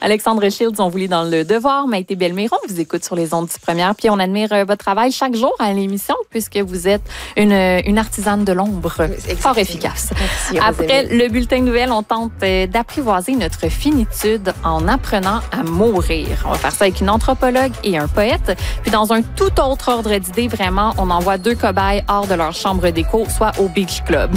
Alexandre Shields, on vous lit dans Le Devoir. Maïté Belmiron vous écoute sur les ondes du Première. Puis on admire votre travail chaque jour à l'émission puisque vous êtes une artisane de l'ombre fort efficace. Merci, après le bulletin de nouvelles, on tente d'apprivoiser notre finitude en apprenant à mourir. On va faire ça avec une anthropologue et un poète. Puis dans un tout autre ordre d'idées, vraiment, on envoie 2 cobayes hors de leur chambre d'écho, soit au Beach Club.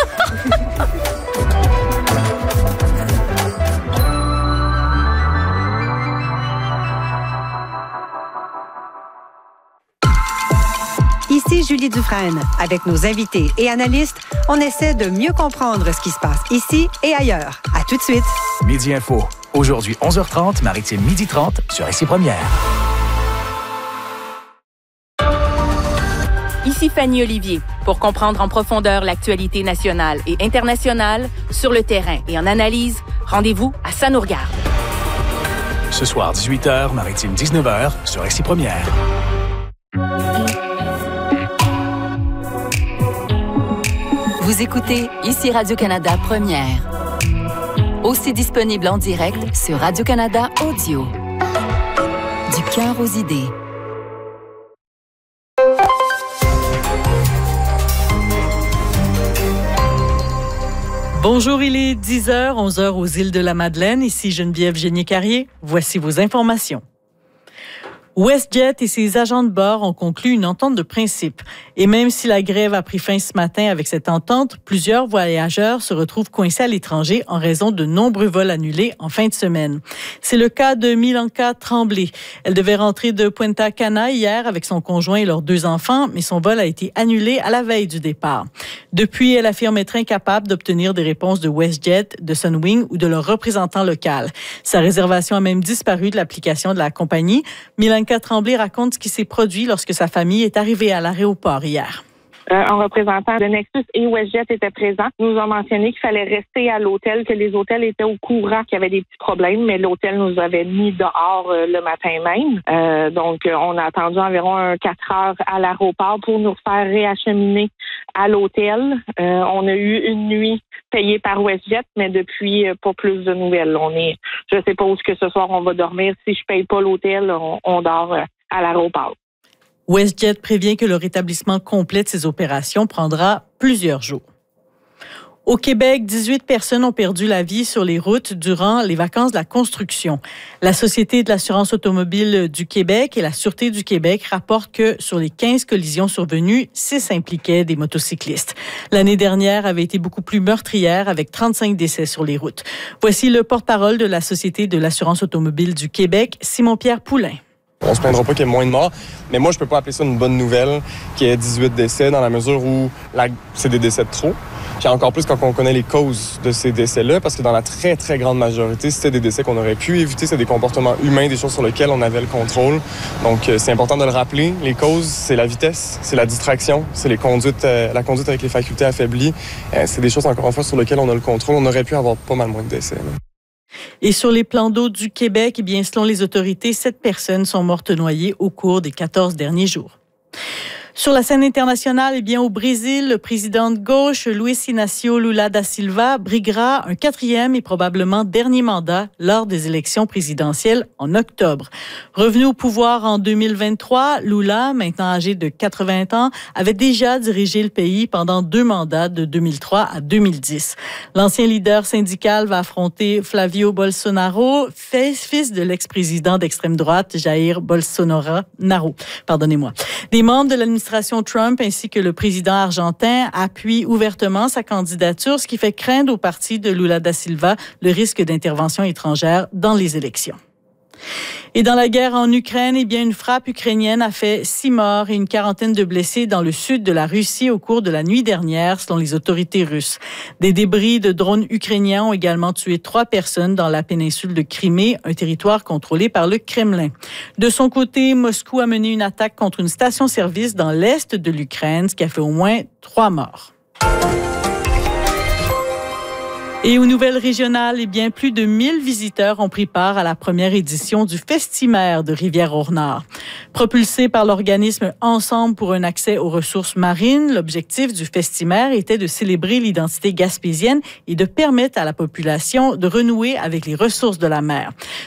Ici Julie Dufresne. Avec nos invités et analystes, on essaie de mieux comprendre ce qui se passe ici et ailleurs. À tout de suite. Midi Info. Aujourd'hui, 11h30, Maritime 12h30 sur Ici Première. Ici Fanny Olivier. Pour comprendre en profondeur l'actualité nationale et internationale, sur le terrain et en analyse, rendez-vous à Ça nous regarde. Ce soir, 18h, Maritime 19h sur Ici Première. Vous écoutez Ici Radio-Canada Première. Aussi disponible en direct sur Radio-Canada Audio. Du cœur aux idées. Bonjour, il est 10h, 11h aux îles de la Madeleine. Ici Geneviève Génier-Carrier. Voici vos informations. WestJet et ses agents de bord ont conclu une entente de principe. Et même si la grève a pris fin ce matin avec cette entente, plusieurs voyageurs se retrouvent coincés à l'étranger en raison de nombreux vols annulés en fin de semaine. C'est le cas de Milanka Tremblay. Elle devait rentrer de Punta Cana hier avec son conjoint et leurs 2 enfants, mais son vol a été annulé à la veille du départ. Depuis, elle affirme être incapable d'obtenir des réponses de WestJet, de Sunwing ou de leur représentant local. Sa réservation a même disparu de l'application de la compagnie. Milanka Tremblay raconte ce qui s'est produit lorsque sa famille est arrivée à l'aéroport hier. Un représentant de Nexus et WestJet était présent. Nous ont mentionné qu'il fallait rester à l'hôtel, que les hôtels étaient au courant qu'il y avait des petits problèmes, mais l'hôtel nous avait mis dehors le matin même. Donc, on a attendu environ 4 heures à l'aéroport pour nous faire réacheminer à l'hôtel. On a eu une nuit payée par WestJet, mais depuis, pas plus de nouvelles. Je sais pas où que ce soir on va dormir. Si je paye pas l'hôtel, on dort à l'aéroport. WestJet prévient que le rétablissement complet de ces opérations prendra plusieurs jours. Au Québec, 18 personnes ont perdu la vie sur les routes durant les vacances de la construction. La Société de l'assurance automobile du Québec et la Sûreté du Québec rapportent que sur les 15 collisions survenues, 6 impliquaient des motocyclistes. L'année dernière avait été beaucoup plus meurtrière avec 35 décès sur les routes. Voici le porte-parole de la Société de l'assurance automobile du Québec, Simon-Pierre Poulain. On se plaindra pas qu'il y ait moins de morts, mais moi, je peux pas appeler ça une bonne nouvelle qu'il y ait 18 décès dans la mesure où c'est des décès de trop. Puis encore plus quand on connaît les causes de ces décès-là, parce que dans la très, très grande majorité, c'était des décès qu'on aurait pu éviter, c'est des comportements humains, des choses sur lesquelles on avait le contrôle. Donc, c'est important de le rappeler. Les causes, c'est la vitesse, c'est la distraction, c'est la conduite avec les facultés affaiblies. C'est des choses, encore une fois, sur lesquelles on a le contrôle. On aurait pu avoir pas mal moins de décès. Et sur les plans d'eau du Québec, eh bien, selon les autorités, 7 personnes sont mortes noyées au cours des 14 derniers jours. Sur la scène internationale, eh bien, au Brésil, le président de gauche, Luiz Inácio Lula da Silva, briguera un 4e et probablement dernier mandat lors des élections présidentielles en octobre. Revenu au pouvoir en 2023, Lula, maintenant âgé de 80 ans, avait déjà dirigé le pays pendant 2 mandats de 2003 à 2010. L'ancien leader syndical va affronter Flavio Bolsonaro, fils de l'ex-président d'extrême droite, Jair Bolsonaro. Des membres de l'administration Trump ainsi que le président argentin appuient ouvertement sa candidature, ce qui fait craindre au parti de Lula da Silva le risque d'intervention étrangère dans les élections. Et dans la guerre en Ukraine, eh bien, une frappe ukrainienne a fait 6 morts et une quarantaine de blessés dans le sud de la Russie au cours de la nuit dernière, selon les autorités russes. Des débris de drones ukrainiens ont également tué 3 personnes dans la péninsule de Crimée, un territoire contrôlé par le Kremlin. De son côté, Moscou a mené une attaque contre une station-service dans l'est de l'Ukraine, ce qui a fait au moins 3 morts. Et aux nouvelles régionales, eh bien, plus de 1000 visiteurs ont pris part à la première édition du Festimère de Rivière-au-Nord. Propulsé par l'organisme Ensemble pour un accès aux ressources marines, l'objectif du Festimère était de célébrer l'identité gaspésienne et de permettre à la population de renouer avec les ressources de la mer.